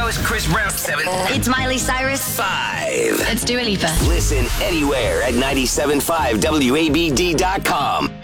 it's Chris Brown. 7. It's Miley Cyrus. 5. It's Dua Lipa. Listen anywhere at 97.5WABD.com.